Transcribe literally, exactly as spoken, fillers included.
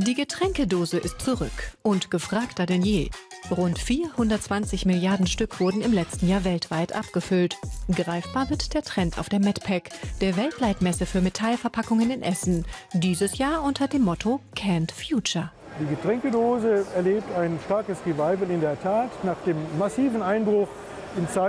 Die Getränkedose ist zurück und gefragter denn je. Rund vierhundertzwanzig Milliarden Stück wurden im letzten Jahr weltweit abgefüllt. Greifbar wird der Trend auf der MedPack, der Weltleitmesse für Metallverpackungen in Essen. Dieses Jahr unter dem Motto Canned Future. Die Getränkedose erlebt ein starkes Revival in der Tat nach dem massiven Einbruch in Zeiten